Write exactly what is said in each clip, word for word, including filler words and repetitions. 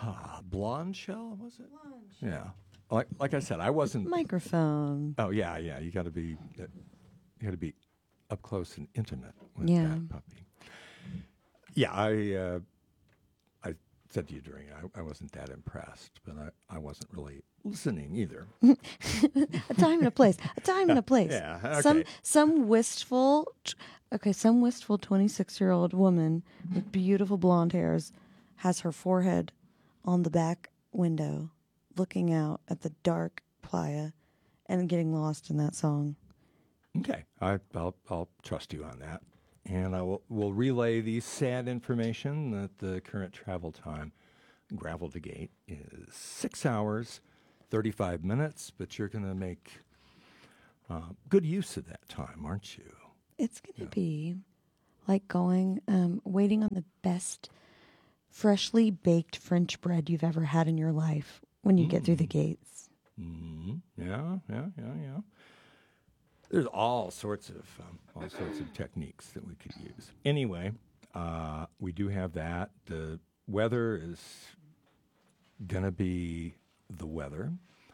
uh, Blonde Shell, was it? Blonde Shell. Yeah. Like, like I said, I wasn't. Microphone. Oh, yeah, yeah. You got to be, you got to be up close and intimate with yeah. that puppy. Yeah, I, uh, I said to you during, I, I wasn't that impressed, but I, I wasn't really listening either. A time and a place. A time and a place. Yeah, okay. Some some wistful, okay, some wistful twenty-six-year-old woman with beautiful blonde hairs has her forehead on the back window, looking out at the dark playa, and getting lost in that song. Okay, I, I'll I'll trust you on that, and I will will relay the sad information that the current travel time, Gravel to Gate, is six hours. thirty-five minutes, but you're going to make uh, good use of that time, aren't you? It's going to yeah. be like going, um, waiting on the best freshly baked French bread you've ever had in your life when you mm. get through the gates. Mm-hmm. Yeah, yeah, yeah, yeah. There's all sorts of um, all sorts of techniques that we could use. Anyway, uh, we do have that. The weather is going to be the weather,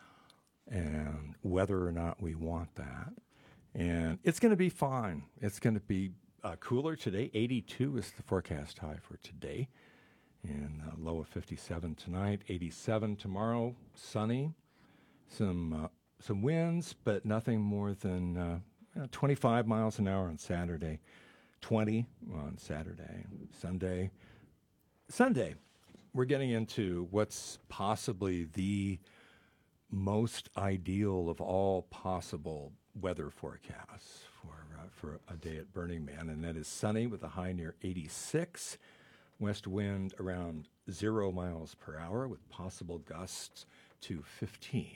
and whether or not we want that. And it's going to be fine. It's going to be uh, cooler today. eighty-two is the forecast high for today, and a low of fifty-seven tonight. eighty-seven tomorrow, sunny. Some uh, some winds, but nothing more than uh, you know, twenty-five miles an hour on Saturday, twenty on Saturday, Sunday. Sunday, we're getting into what's possibly the most ideal of all possible weather forecasts for uh, for a day at Burning Man, and that is sunny with a high near eighty-six, west wind around zero miles per hour with possible gusts to fifteen.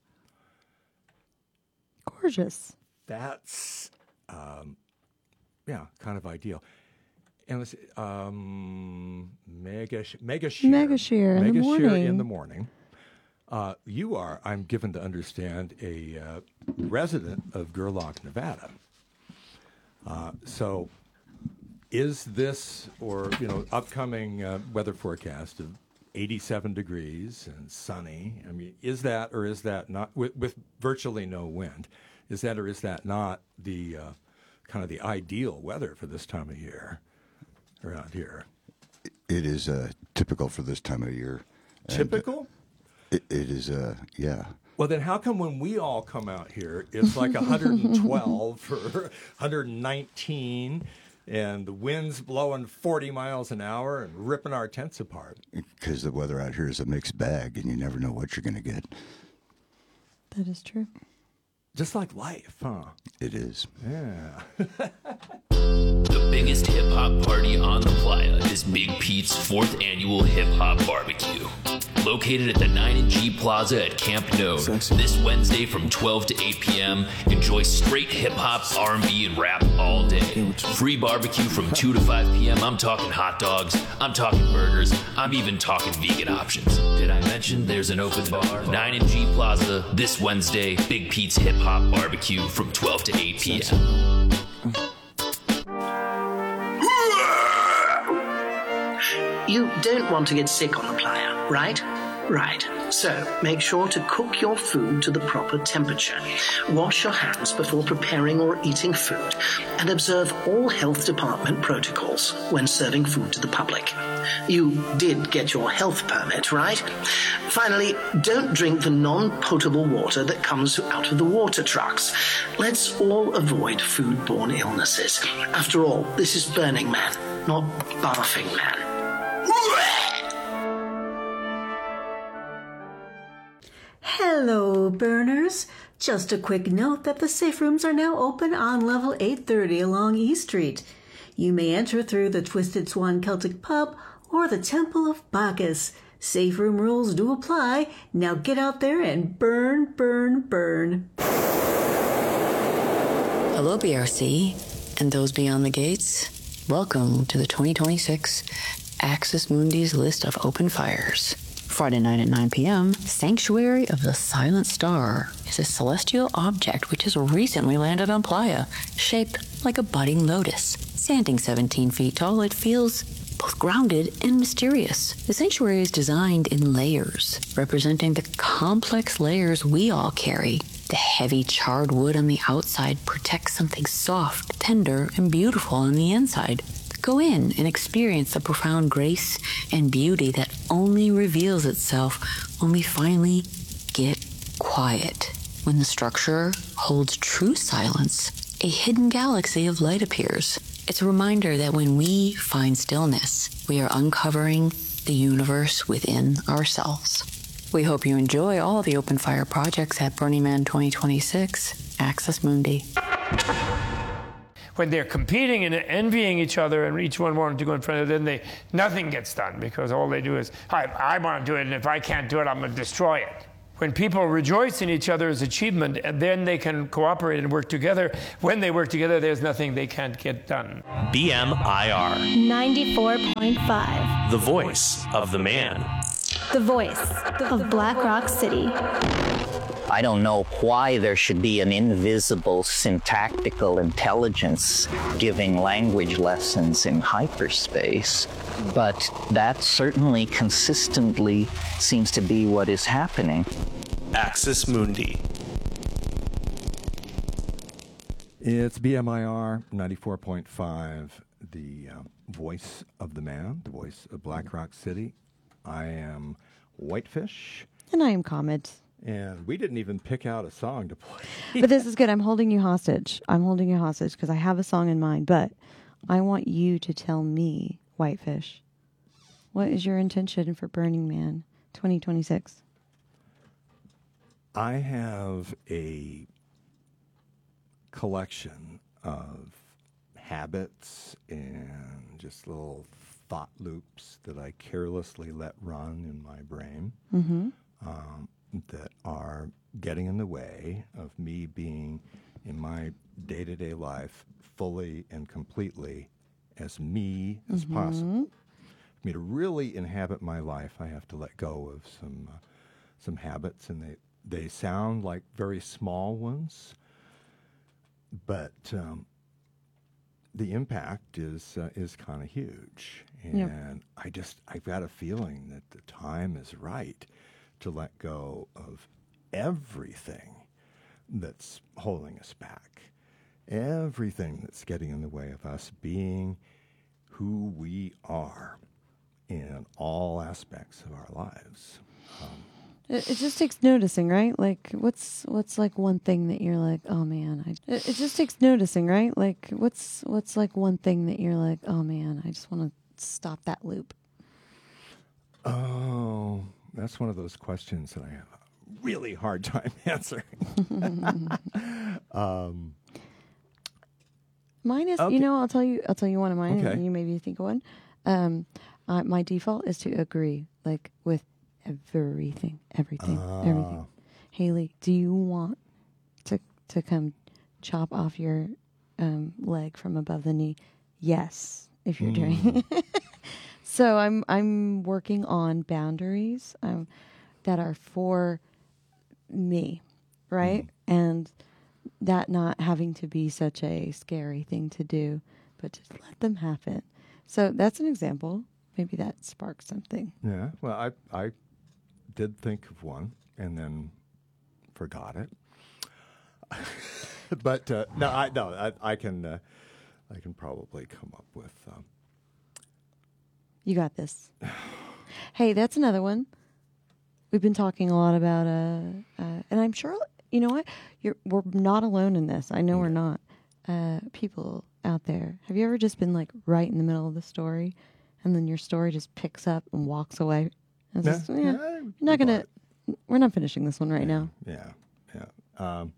Gorgeous. That's, um, yeah, kind of ideal. And let's um, mega mega sheer, mega sheer in mega the sheer morning. in the morning. Uh, you are, I'm given to understand, a uh, resident of Gerlach, Nevada. Uh, so, is this, or you know, upcoming uh, weather forecast of eighty-seven degrees and sunny? I mean, is that or is that not, with, with virtually no wind? Is that or is that not the uh, kind of the ideal weather for this time of year around here? It is uh, typical for this time of year. Typical? It, it is, uh, yeah. Well, then how come when we all come out here, it's like one hundred twelve or one hundred nineteen, and the wind's blowing forty miles an hour and ripping our tents apart? Because the weather out here is a mixed bag, and you never know what you're going to get. That is true. Just like life, huh? It is. Yeah. The biggest hip-hop party on the playa is Big Pete's fourth annual hip-hop barbecue. Located at the nine and G Plaza at Camp Node. Sexy. This Wednesday from twelve to eight p.m., enjoy straight hip-hop, R and B, and rap all day. Free barbecue from two to five p.m. I'm talking hot dogs, I'm talking burgers, I'm even talking vegan options. Did I mention there's an open bar? nine and G Plaza, this Wednesday, Big Pete's hip-hop barbecue from twelve to eight p.m. You don't want to get sick on the playa, right? Right. So, make sure to cook your food to the proper temperature. Wash your hands before preparing or eating food, and observe all health department protocols when serving food to the public. You did get your health permit, right? Finally, don't drink the non-potable water that comes out of the water trucks. Let's all avoid foodborne illnesses. After all, this is Burning Man, not Barfing Man. Hello, burners. Just a quick note that the safe rooms are now open on level eight thirty along E Street. You may enter through the Twisted Swan Celtic Pub or the Temple of Bacchus. Safe room rules do apply. Now get out there and burn, burn, burn. Hello, B R C, and those beyond the gates. Welcome to the twenty twenty-six Axis Mundi's list of open fires. Friday night at nine p.m., Sanctuary of the Silent Star is a celestial object which has recently landed on Playa, shaped like a budding lotus. Standing seventeen feet tall, it feels both grounded and mysterious. The sanctuary is designed in layers, representing the complex layers we all carry. The heavy charred wood on the outside protects something soft, tender, and beautiful on the inside. Go in and experience the profound grace and beauty that only reveals itself when we finally get quiet. When the structure holds true silence, a hidden galaxy of light appears. It's a reminder that when we find stillness, we are uncovering the universe within ourselves. We hope you enjoy all the open fire projects at Burning Man twenty twenty-six, Access Mundi. When they're competing and envying each other and each one wanting to go in front of them, they, nothing gets done because all they do is, I, I want to do it, and if I can't do it, I'm going to destroy it. When people rejoice in each other's achievement, and then they can cooperate and work together. When they work together, there's nothing they can't get done. B M I R ninety-four point five. The voice of the man. The voice of Black Rock City. I don't know why there should be an invisible syntactical intelligence giving language lessons in hyperspace, but that certainly consistently seems to be what is happening. Access Mundi. It's B M I R ninety-four point five, the uh, voice of the man, the voice of Black Rock City. I am Whitefish. And I am Comet. And we didn't even pick out a song to play. But this is good. I'm holding you hostage. I'm holding you hostage because I have a song in mind. But I want you to tell me, Whitefish, what is your intention for Burning Man twenty twenty-six? I have a collection of habits and just little thought loops that I carelessly let run in my brain. Mm-hmm. Um, that are getting in the way of me being in my day-to-day life fully and completely as me as mm-hmm. possible. For me to really inhabit my life, I have to let go of some uh, some habits, and they, they sound like very small ones, but um, the impact is uh, is kind of huge. And yep. I just, I've got a feeling that the time is right to let go of everything that's holding us back, everything that's getting in the way of us being who we are in all aspects of our lives. Um, it, it just takes noticing, right? Like, what's what's like one thing that you're like, oh man, I. It, it just takes noticing, right? Like, what's what's like one thing that you're like, oh man, I just want to stop that loop. Oh. That's one of those questions that I have a really hard time answering. um, mine is, okay. you know, I'll tell you, I'll tell you one of mine, okay. and you maybe think of one. Um, uh, my default is to agree, like with everything, everything, uh. everything. Haley, do you want to to come chop off your um, leg from above the knee? Yes, if you're mm. doing it. So I'm I'm working on boundaries um, that are for me, right? Mm. And that not having to be such a scary thing to do, but just let them happen. So that's an example. Maybe that sparks something. Yeah. Well, I I did think of one and then forgot it. But uh, no, I no, I, I can uh, I can probably come up with. Um, You got this. Hey, that's another one. We've been talking a lot about, uh, uh, and I'm sure, you know what? You're, we're not alone in this. I know yeah. we're not. Uh, people out there, have you ever just been like right in the middle of the story, and then your story just picks up and walks away? And yeah. Just, yeah, yeah, you're not gonna. We're not finishing this one right yeah. now. Yeah, yeah. Um,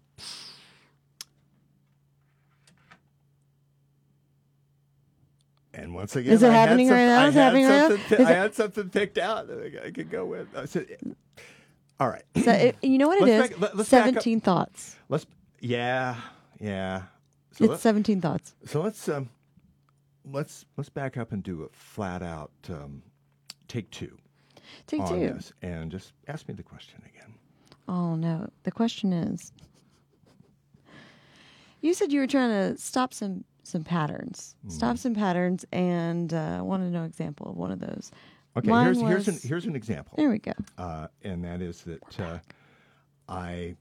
And once again, is it I happening had right now? Is it happening right now? Pi- I had something picked out that I could go with. I said, all right. So it, you know what it let's is? Back, let, seventeen thoughts. Let's. Yeah, yeah. So it's seventeen thoughts. So let's um, let's let's back up and do a flat out um, take two. Take on two. This, and just ask me the question again. Oh no! The question is, you said you were trying to stop some some patterns, stops and patterns, and uh, I want to know an example of one of those. Okay, Mine here's was, here's an here's an example. There we go. Uh, and that is that uh, I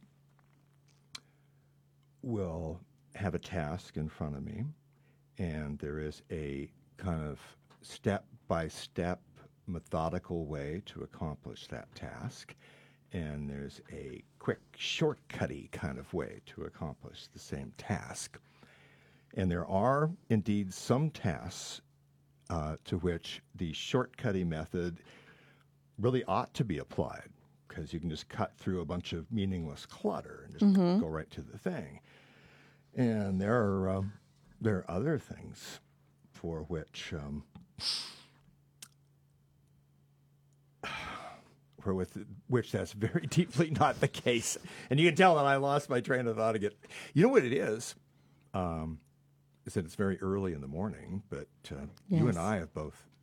will have a task in front of me, and there is a kind of step-by-step methodical way to accomplish that task, and there's a quick shortcutty kind of way to accomplish the same task. And there are indeed some tasks uh, to which the shortcutty method really ought to be applied, because you can just cut through a bunch of meaningless clutter and just Mm-hmm. go right to the thing. And there are um, there are other things for which um, for with which that's very deeply not the case. And you can tell that I lost my train of thought again. You know what it is? Um, is that it's very early in the morning, but uh, you Yes. and I have both